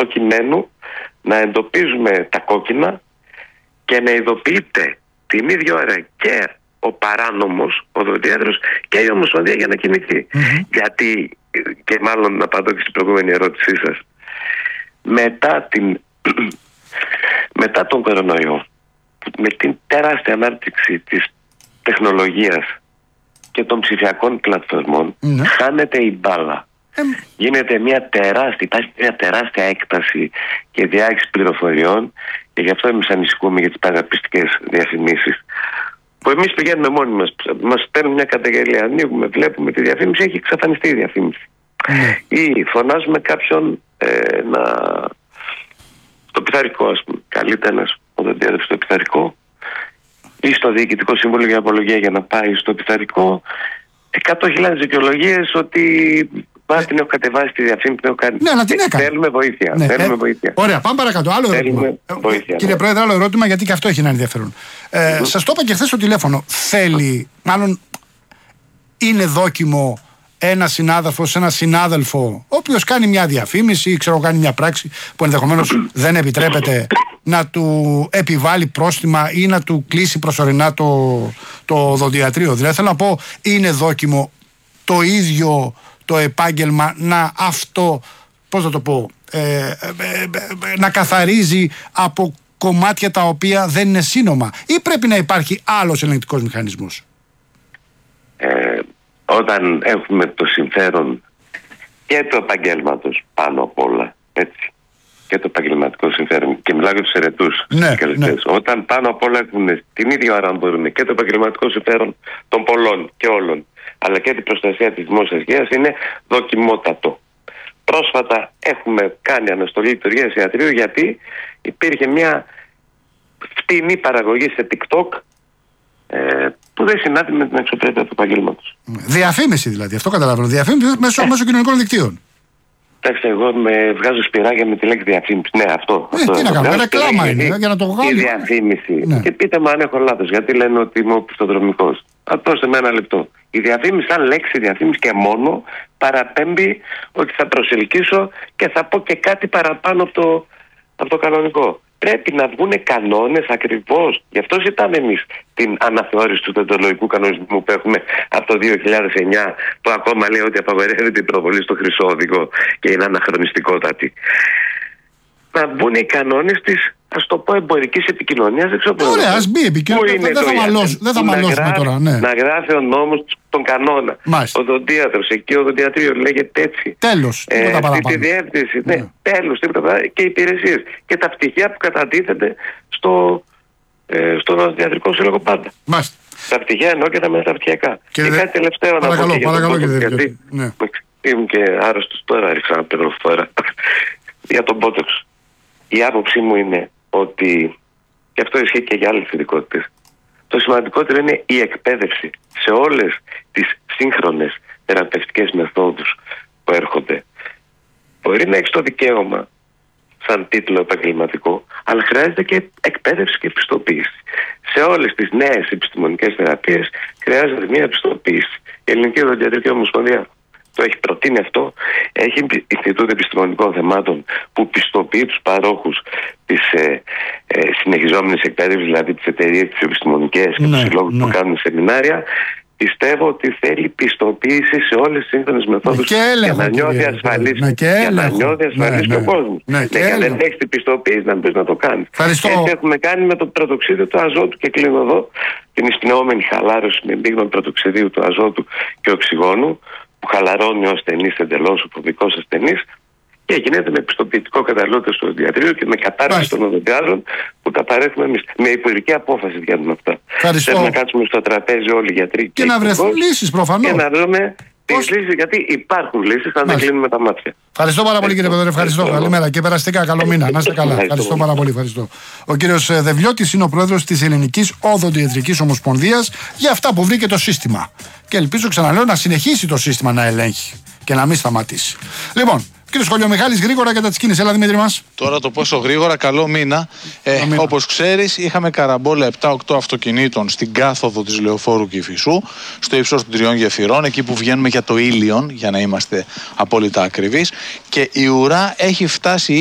προκειμένου να εντοπίζουμε τα κόκκινα και να ειδοποιείται την ίδια ώρα και ο παράνομος οδοντίατρος και η Ομοσπονδία για να κινηθεί. Γιατί, και μάλλον να απαντώ και στην προηγούμενη ερώτησή σας, μετά τον κορονοϊό, με την τεράστια ανάπτυξη της τεχνολογίας και των ψηφιακών πλατφορμών, χάνεται η μπάλα. Γίνεται υπάρχει μια τεράστια έκταση και διάχυση πληροφοριών, και γι' αυτό εμείς ανησυχούμε για τις παραπιστικές διαφημίσεις. Που εμείς πηγαίνουμε μόνοι μας παίρνουν μια καταγγελία, ανοίγουμε, βλέπουμε τη διαφήμιση, έχει εξαφανιστεί η διαφήμιση. Ή φωνάζουμε κάποιον στο πειθαρχικό, ας πούμε. Καλείται ένας οδοντίατρος στο πειθαρχικό ή στο Διοικητικό Συμβούλιο για Απολογία για να πάει στο πειθαρχικό. 100.000 δικαιολογίες ότι την έχω κατεβάσει τη διαφήμιση, την έχω κάνει. Ναι, αλλά την έκανε. Θέλουμε βοήθεια. Βοήθεια. Ωραία, πάμε παρακάτω. Άλλο ερώτημα. Κύριε Πρόεδρε, άλλο ερώτημα, γιατί και αυτό έχει ένα ενδιαφέρον. Σας το είπα και χθες στο τηλέφωνο. Μάλλον είναι δόκιμο ένα συνάδελφο σε ένα συνάδελφο, ο οποίος κάνει μια διαφήμιση ή κάνει μια πράξη που ενδεχομένως δεν επιτρέπεται, να του επιβάλλει πρόστιμα ή να του κλείσει προσωρινά το οδοντιατρίο? Δηλαδή θέλω να πω, είναι δόκιμο το ίδιο το επάγγελμα να καθαρίζει από κομμάτια τα οποία δεν είναι σύνομα, ή πρέπει να υπάρχει άλλος ελεγκτικός μηχανισμός? Όταν έχουμε το συμφέρον και του επαγγέλματος πάνω απ' όλα, έτσι, και το επαγγελματικό συμφέρον, και μιλάω για τους αιρετούς καλλιτέχνες, όταν πάνω απ' όλα έχουν την ίδια ώρα, αν μπορούν, και το επαγγελματικό συμφέρον των πολλών και όλων, αλλά και την προστασία της δημόσιας υγείας, είναι δοκιμότατο. Πρόσφατα έχουμε κάνει αναστολή λειτουργίας ιατρείου γιατί υπήρχε μια φτηνή παραγωγή σε TikTok που δεν συνάδει με την αξιοπρέπεια του επαγγέλματος. Διαφήμιση δηλαδή, αυτό καταλαβαίνω. Διαφήμιση μέσω κοινωνικών δικτύων. Εντάξει, εγώ βγάζω σπυράγια με τη λέξη διαφήμιση. Ναι, αυτό. Τι να κάνω, ρεκλάμα είναι, για να το βγάλω. Η διαφήμιση. Ναι. Και πείτε μου αν έχω λάθος, γιατί λένε ότι είμαι οπισθοδρομικός. Δώστε με ένα λεπτό. Η διαφήμιση, σαν λέξη διαφήμιση και μόνο, παραπέμπει ότι θα προσελκύσω και θα πω και κάτι παραπάνω από το κανονικό. Πρέπει να βγουν κανόνες ακριβώς. Γι' αυτό ζητάμε εμείς την αναθεώρηση του δοντολογικού κανονισμού που έχουμε από το 2009, που ακόμα λέει ότι απαγορεύεται η προβολή στο χρυσό οδηγό και είναι αναχρονιστικότατη. Να μπουν οι κανόνες της, ας το πω, εμπορικής επικοινωνίας. Ωραία, ας μπει επικοινωνία. Δεν θα μαλώσουμε τώρα. Ναι. Να γράφει ο νόμος τον κανόνα. Μάλιστα. Ο οδοντίατρος, εκεί ο οδοντιατρίο λέγεται έτσι. Τέλος. Τη διεύθυνση. Ναι. Τέλος. Και οι υπηρεσίες. Και τα πτυχία που κατατίθενται στον οδοντιατρικό σύλλογο πάντα. Μάλιστα. Τα πτυχία εννοώ και τα μεταπτυχιακά. Και κάτι τελευταίο να πω. Παρακαλώ, γιατί ήμουν και άρρωστος τώρα, ρίξα ένα πεδροφόρα. Για τον Botox. Η άποψή μου είναι ότι, και αυτό ισχύει και για άλλες ειδικότητες, το σημαντικότερο είναι η εκπαίδευση σε όλες τις σύγχρονες θεραπευτικές μεθόδους που έρχονται. Μπορεί να έχεις το δικαίωμα σαν τίτλο επαγγελματικό, αλλά χρειάζεται και εκπαίδευση και επιστοποίηση. Σε όλες τις νέες επιστημονικές θεραπείες χρειάζεται μια επιστοποίηση. Η Ελληνική Οδοντιατρική Ομοσπονδία το έχει προτείνει αυτό. Έχει Ινστιτούτο Επιστημονικών Θεμάτων που πιστοποιεί τους παρόχους της συνεχιζόμενης εκπαίδευσης, δηλαδή τις εταιρείες, τις επιστημονικές και τους συλλόγους που κάνουν σεμινάρια. Πιστεύω ότι θέλει πιστοποίηση σε όλες τις σύγχρονες μεθόδους για να νιώθει ασφαλής και ο κόσμος. Και αν δεν έχεις την πιστοποίηση να μπορείς να το κάνεις. Έτσι έχουμε κάνει με το πρωτοξίδιο του αζότου, και κλείνω εδώ, την εισπνεώμενη χαλάρωση με μείγμα πρωτοξιδίου του αζότου και οξυγόνου, που χαλαρώνει ο ασθενής εντελώς, ο φοβικός ασθενής, και γίνεται με πιστοποιητικό καταλληλότερο του οδοντιατρίου και με κατάρτιση των οδοντιάτρων που τα παρέχουμε εμείς. Με υπουργική απόφαση βγαίνουν αυτά. Πρέπει να κάτσουμε στο τραπέζι όλοι οι γιατροί και να βρεθούν λύσεις προφανώς. Και να βρούμε τις λύσεις, γιατί υπάρχουν λύσεις, αν δεν κλείνουμε τα μάτια. Ευχαριστώ πάρα πολύ, κύριε Πρόεδρε. Ευχαριστώ. Καλημέρα και περαστικά. Καλό μήνα. Να είστε καλά. Ευχαριστώ πάρα πολύ. Ευχαριστώ. Ο κύριος Δευλιώτης είναι ο πρόεδρος της Ελληνικής Οδοντιατρικής Ομοσπονδίας για αυτά που βρήκε το σύστημα. Και ελπίζω, ξαναλέω, να συνεχίσει το σύστημα να ελέγχει και να μην σταματήσει. Λοιπόν, κύριε Σχολιομιχάλης, γρήγορα κατά τις κίνησεις. Έλα, Δημήτρη μας. Τώρα το πόσο γρήγορα, καλό μήνα. Όπως ξέρεις, είχαμε καραμπόλα 7-8 αυτοκινήτων στην κάθοδο της Λεωφόρου Κηφισού, στο ύψος των 3 γεφυρών, εκεί που βγαίνουμε για το Ήλιον, για να είμαστε απόλυτα ακριβείς. Και η ουρά έχει φτάσει